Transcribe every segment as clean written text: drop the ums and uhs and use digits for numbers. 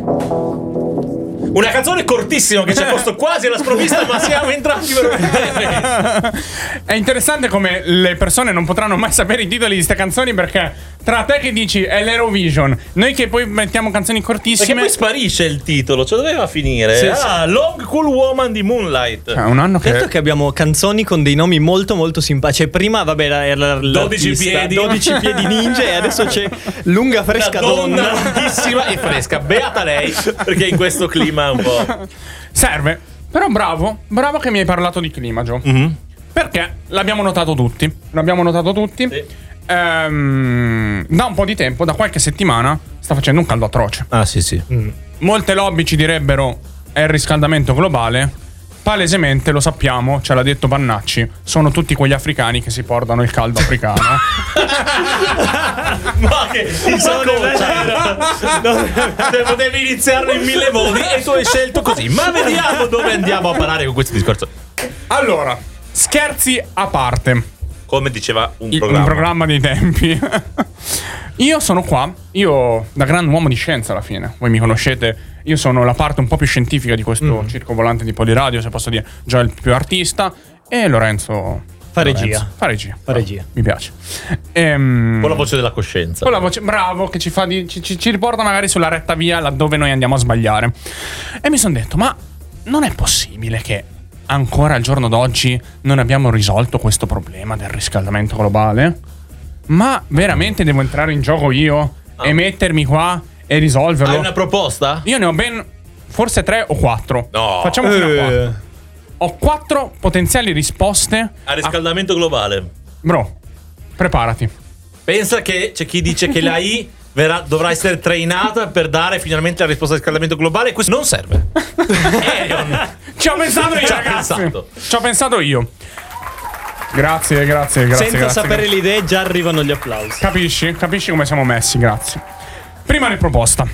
Una canzone cortissima che ci ha costato quasi la sprovvista, ma siamo entrati veramente. È interessante come le persone non potranno mai sapere i titoli di queste canzoni, perché tra te che dici è l'Eurovision, noi che poi mettiamo canzoni cortissime, Perché poi sparisce il titolo, cioè doveva finire. Sì, Long Cool Woman di Moonlight. un anno che Certo che abbiamo canzoni con dei nomi molto molto simpatici. Prima vabbè era 12 piedi 12 piedi ninja, e adesso c'è lunga fresca Una donna. lunghissima e fresca. Beata lei, perché in questo clima è un po'. serve. Però bravo che mi hai parlato di clima, Gio. Perché l'abbiamo notato tutti. Sì. Da un po' di tempo, da qualche settimana, sta facendo un caldo atroce. Ah, sì. Molte lobby ci direbbero è il riscaldamento globale. Palesemente lo sappiamo, ce l'ha detto Pannacci, sono tutti quegli africani che si portano il caldo africano. Ma che potevi iniziarlo in 1000 modi e tu hai scelto così. Ma vediamo dove andiamo a parare con questo discorso. Allora, scherzi a parte, Come diceva un un programma. programma dei tempi. Io sono qua, io da gran uomo di scienza alla fine, voi mi conoscete, io sono la parte un po' più scientifica di questo circo volante di Poliradio, se posso dire, Gio è il più artista e Lorenzo Fa regia. Fa regia. Fa regia. Mi piace. Con la voce della coscienza. Con la voce, bravo, che ci fa ci riporta magari sulla retta via laddove noi andiamo a sbagliare. E mi sono detto, ma non è possibile che ancora al giorno d'oggi non abbiamo risolto questo problema del riscaldamento globale? Ma veramente devo entrare in gioco io e mettermi qua e risolverlo? Hai una proposta? Io ne ho ben forse 3 o 4. No. Facciamo fino a 4. Ho 4 potenziali risposte. Al riscaldamento globale. Bro, preparati. Pensa che c'è chi dice che la I dovrà essere trainata per dare finalmente la risposta al riscaldamento globale. Questo non serve. Elion. Ci ho pensato io, Ci ha ragazzi. pensato. Ci ho pensato io. Grazie. Senza sapere le idee già arrivano gli applausi. Capisci come siamo messi, grazie. Prima proposta.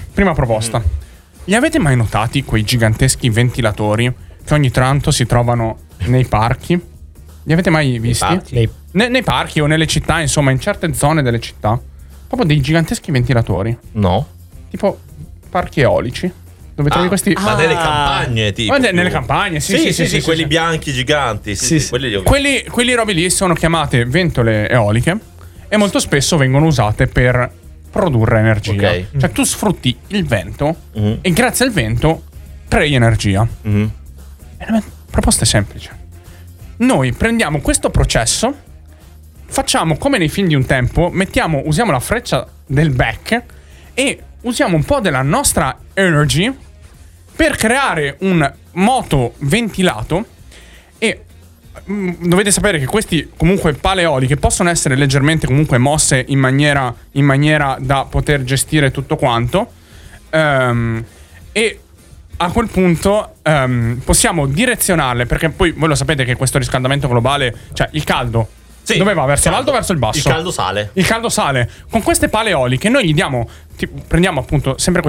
Li avete mai notati quei giganteschi ventilatori che ogni tanto si trovano nei parchi? Li avete mai visti? parchi? Nei parchi o nelle città, insomma, in certe zone delle città. Proprio dei giganteschi ventilatori. No. Tipo parchi eolici. Dove trovi questi... Ma nelle campagne, tipo. Nelle campagne, sì, quelli bianchi giganti. Sì, quelli li ho visti. Quelli robe lì sono chiamate ventole eoliche e molto spesso vengono usate per produrre energia. Ok. Cioè tu sfrutti il vento e grazie al vento crei energia. E la proposta è semplice. Noi prendiamo questo processo, facciamo come nei film di un tempo, usiamo la freccia del back e usiamo un po' della nostra energy per creare un moto ventilato. E dovete sapere che questi comunque pale eoliche possono essere leggermente comunque mosse in maniera da poter gestire tutto quanto, e a quel punto possiamo direzionarle, perché poi voi lo sapete che questo riscaldamento globale, cioè il caldo dove va? Verso l'alto o verso il basso? Il caldo sale. Il caldo sale. Con queste pale eoliche noi gli diamo, prendiamo appunto sempre